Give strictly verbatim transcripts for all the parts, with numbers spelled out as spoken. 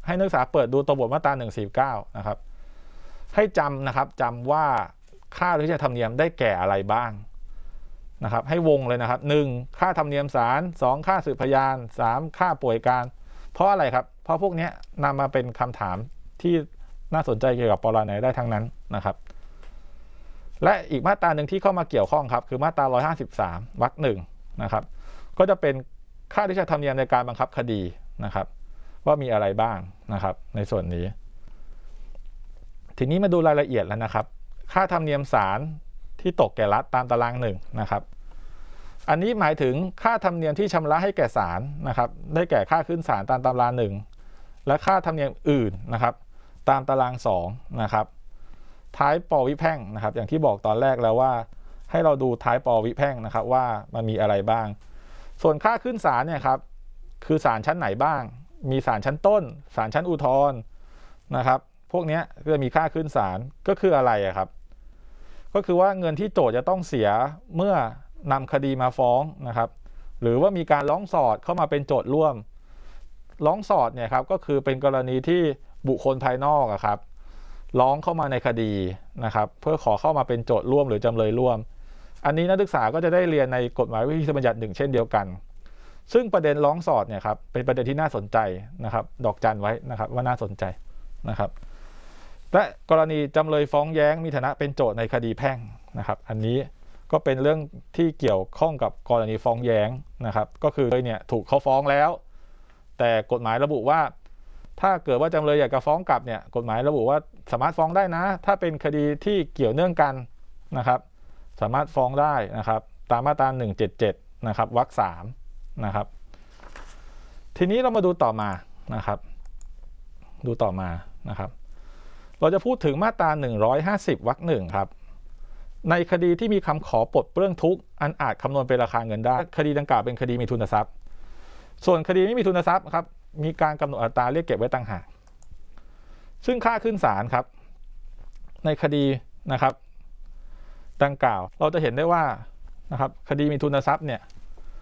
ให้นักศึกษาเปิดดูตัวบทมาตราหนึ่งสี่เก้านะครับให้จำนะครับจำว่าค่าที่จะธรรมเนียมได้แก่อะไรบ้างนะครับให้วงเลยนะครับหนึ่งค่าธรรมเนียมศาลสองค่าสืบพยานสามค่าป่วยการเพราะอะไรครับเพราะพวกนี้นำมาเป็นคำถามที่น่าสนใจเกี่ยวกับปรนัยได้ทั้งนั้นนะครับและอีกมาตราหนึ่งที่เข้ามาเกี่ยวข้องครับคือมาตราหนึ่งร้อยห้าสิบสามวรรคหนึ่งนะครับก็จะเป็นค่าที่จะธรรมเนียมในการบังคับคดีนะครับว่ามีอะไรบ้างนะครับในส่วนนี้ทีนี้มาดูรายละเอียดแล้วนะครับค่าธรรมเนียมศาลที่ตกแก่รัฐตามตารางหนึ่งนะครับอันนี้หมายถึงค่าธรรมเนียมที่ชำระให้แก่ศาลนะครับได้แก่ค่าขึ้นศาลตามตารางหนึ่งและค่าธรรมเนียมอื่นนะครับตามตารางสองนะครับท้ายปวิแพ่งนะครับอย่างที่บอกตอนแรกแล้วว่าให้เราดูท้ายปวิแพ่งนะครับว่ามันมีอะไรบ้างส่วนค่าขึ้นศาลเนี่ยครับคือศาลชั้นไหนบ้างมีศาลชั้นต้นศาลชั้นอุทธรณ์นะครับพวกนี้ก็จะมีค่าขึ้นศาลก็คืออะไรครับก็คือว่าเงินที่โจทก์จะต้องเสียเมื่อนำคดีมาฟ้องนะครับหรือว่ามีการร้องสอดเข้ามาเป็นโจทก์ร่วมร้องสอดเนี่ยครับก็คือเป็นกรณีที่บุคคลภายนอกอะครับร้องเข้ามาในคดีนะครับเพื่อขอเข้ามาเป็นโจทก์ร่วมหรือจำเลยร่วมอันนี้นักศึกษาก็จะได้เรียนในกฎหมายวิธีบัญญัติหนึ่งเช่นเดียวกันซึ่งประเด็นร้องสอดเนี่ยครับเป็นประเด็นที่น่าสนใจนะครับดอกจันไว้นะครับว่าน่าสนใจนะครับและกรณีจำเลยฟ้องแย้งมีฐานะเป็นโจทก์ในคดีแพ่งนะครับอันนี้ก็เป็นเรื่องที่เกี่ยวข้องกับกรณีฟ้องแย้งนะครับก็คือเนี่ยถูกเขาฟ้องแล้วแต่กฎหมายระบุว่าถ้าเกิดว่าจำเลยอยากจะฟ้องกลับเนี่ยกฎหมายระบุว่าสามารถฟ้องได้นะถ้าเป็นคดีที่เกี่ยวเนื่องกันนะครับสามารถฟ้องได้นะครับตามมาตราหนึ่งเจ็ดเจ็ดนะครับวรรคสามนะครับทีนี้เรามาดูต่อมานะครับดูต่อมานะครับเราจะพูดถึงมาตราหนึ่งร้อยห้าสิบวรรคหนึ่งครับในคดีที่มีคำขอปลดเปลื้องทุกข์อันอาจคำนวณเป็นราคาเงินได้คดีดังกล่าวเป็นคดีมีทุนทรัพย์ส่วนคดีไม่มีทุนทรัพย์ครับมีการกำหนดอัตราเรียกเก็บไว้ต่างหากซึ่งค่าขึ้นศาลครับในคดีนะครับดังกล่าวเราจะเห็นได้ว่านะครับคดีมีทุนทรัพย์เนี่ย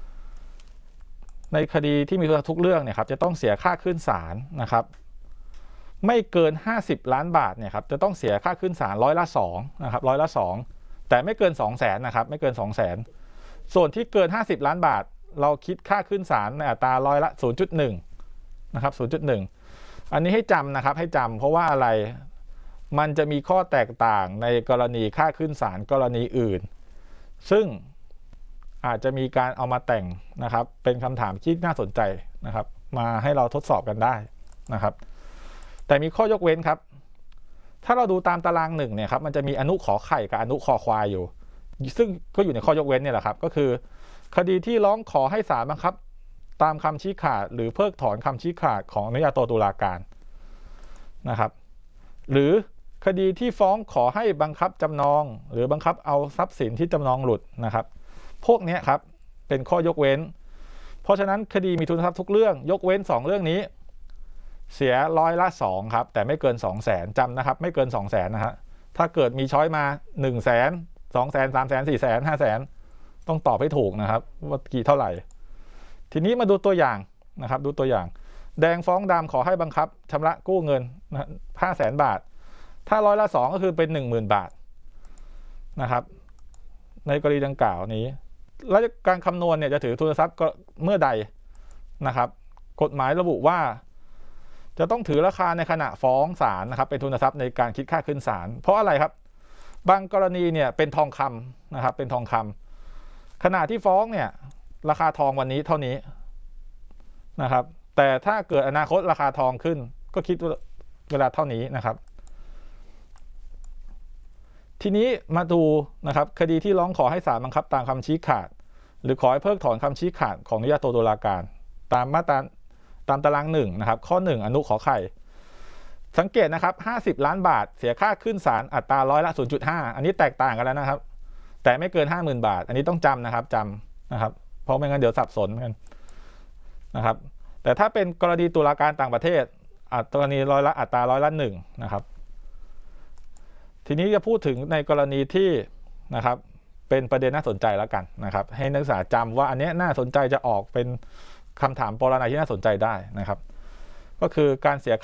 ในคดีที่มีทุนทรัพย์ทุกเรื่องเนี่ยครับจะต้องเสียค่าขึ้นศาลนะครับไม่เกินห้าสิบล้านบาทเนี่ยครับจะต้องเสียค่าขึ้นศาลร้อยละสองนะครับร้อยละสองแต่ไม่เกินสองแสนนะครับไม่เกินสองแสนส่วนที่เกินห้าสิบล้านบาทเราคิดค่าขึ้นศาลในอัตราร้อยละ ศูนย์จุดหนึ่ง นะครับ ศูนย์จุดหนึ่ง อันนี้ให้จำนะครับให้จำเพราะว่าอะไรมันจะมีข้อแตกต่างในกรณีค่าขึ้นศาลกรณีอื่นซึ่งอาจจะมีการเอามาแต่งนะครับเป็นคำถามที่น่าสนใจนะครับมาให้เราทดสอบกันได้นะครับแต่มีข้อยกเว้นครับถ้าเราดูตามตารางหนึ่งเนี่ยครับมันจะมีอนุขอไข่กับอนุคอควายอยู่ซึ่งก็อยู่ในข้อยกเว้นเนี่ยแหละครับก็คือคดีที่ร้องขอให้ศาลบังคับตามคำชี้ขาดหรือเพิกถอนคำชี้ขาดของอนุญาโตตุลาการนะครับหรือคดีที่ฟ้องขอให้บังคับจำนองหรือบังคับเอาทรัพย์สินที่จำนองหลุดนะครับพวกนี้ครับเป็นข้อยกเว้นเพราะฉะนั้นคดีมีทุนทรัพย์ทุกเรื่องยกเว้นสองเรื่องนี้เสียร้อยละสองครับแต่ไม่เกินสองแสนจำนะครับไม่เกินสองแสนนะฮะถ้าเกิดมีช้อยมาหนึ่งแสนสองแสนสามแสนสี่แสนห้าแสนต้องตอบให้ถูกนะครับว่ากี่เท่าไหร่ทีนี้มาดูตัวอย่างนะครับดูตัวอย่างแดงฟ้องดำขอให้บังคับชำระกู้เงินนะห้าแสนบาทถ้าร้อยละสองก็คือเป็นหนึ่งหมื่นบาทนะครับในกรณีดังกล่าวนี้และการคำนวณเนี่ยจะถือทุนทรัพย์ก็เมื่อใดนะครับกฎหมายระบุว่าจะต้องถือราคาในขณะฟ้องศาลนะครับเป็นทุนทรัพย์ในการคิดค่าขึ้นศาลเพราะอะไรครับบางกรณีเนี่ยเป็นทองคำนะครับเป็นทองคำขณะที่ฟ้องเนี่ยราคาทองวันนี้เท่านี้นะครับแต่ถ้าเกิดอนาคตราคาทองขึ้นก็คิดเวลาเท่านี้นะครับทีนี้มาดูนะครับคดีที่ร้องขอให้ศาลบังคับตามคำชี้ขาดหรือขอให้เพิกถอนคำชี้ขาดของอนุญาโตตุลาการตามมาตราตามตารางหนึ่งนะครับข้อหนึ่งอนุขอไข่สังเกตนะครับห้าสิบล้านบาทเสียค่าขึ้นศาลอัตราร้อยละ ศูนย์จุดห้า อันนี้แตกต่างกันแล้วนะครับแต่ไม่เกิน ห้าหมื่น บาทอันนี้ต้องจำนะครับจำนะครับเพราะไม่งั้นเดี๋ยวสับสนกันนะครับแต่ถ้าเป็นกรณีตุลาการต่างประเทศอัตรานี้ร้อยละอัตราร้อยละหนึ่งนะครับทีนี้จะพูดถึงในกรณีที่นะครับเป็นประเด็นน่าสนใจแล้วกันนะครับให้นักศึกษาจำว่าอันนี้น่าสนใจจะออกเป็นคำถามปรนัยที่น่าสนใจได้นะครับก็คือการเสีย